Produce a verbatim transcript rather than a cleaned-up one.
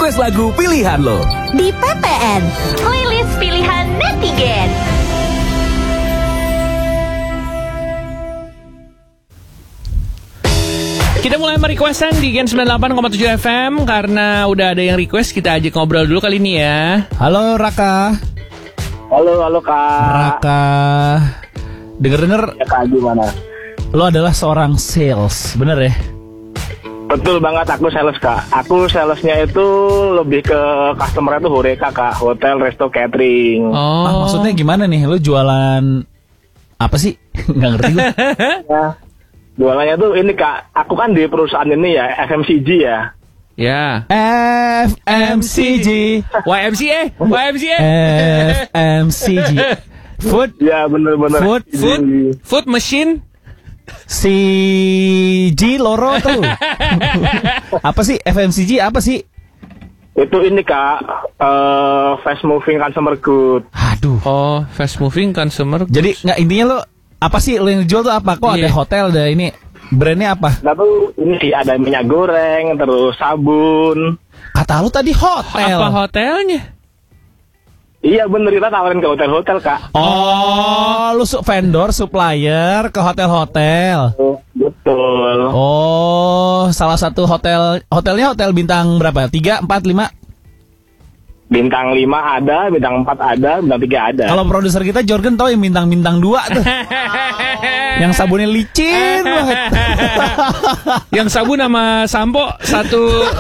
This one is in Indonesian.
request lagu pilihan lo di P P N, playlist pilihan netizen. Kita mulai merequestan di Gen sembilan puluh delapan koma tujuh F M. Karena udah ada yang request, kita ajak ngobrol dulu kali ini ya. Halo Raka. Halo, halo Kak. Raka. Dengar-dengar Ya Kak, gimana? lo adalah seorang sales, bener ya? Betul banget, aku sales Kak. Aku salesnya itu lebih ke customer itu Horeca Kak, hotel, resto, catering. Oh. Ah, maksudnya gimana nih? Lo jualan apa sih? Nggak ngerti gue. Ya, jualannya tuh ini Kak, aku kan di perusahaan ini ya, F M C G ya. Ya. F M C G. Y M C A, Y M C A. F M C G. Food. Ya bener-bener. Food, food, food machine. Si G Loro tuh. Apa sih F M C G? Apa sih? Itu ini Kak, uh, fast moving consumer good. Aduh. Oh, fast moving consumer. Jadi nggak, intinya lo apa sih lo yang jual tuh apa? Kok ada Iya. hotel, ada ini brandnya apa? Nah tuh ini sih ada minyak goreng, terus sabun. Kata lu tadi hotel. Apa hotelnya? Iya bener, kita tawarin ke hotel-hotel Kak. Oh, lu su- vendor, supplier ke hotel-hotel. Oh, betul. Oh, salah satu hotel, hotelnya hotel bintang berapa? Tiga, empat, lima? Bintang lima ada, bintang empat ada, bintang tiga ada. Kalau produser kita Jorgen tau yang bintang-bintang dua tuh. Yang sabunnya licin banget. Yang sabun sama sampo satu